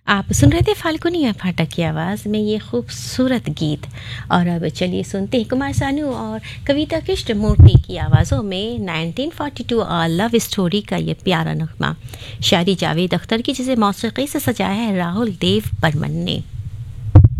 आप सुन रहे थे फाल्गुनी फाटक की आवाज़ में ये खूबसूरत गीत। और अब चलिए सुनते हैं कुमार सानू और कविता कृष्णमूर्ति की आवाज़ों में 1942 लव स्टोरी का ये प्यारा नगमा। शायरी जावेद अख्तर की, जिसे मौसीकी से सजाया है राहुल देव बर्मन ने।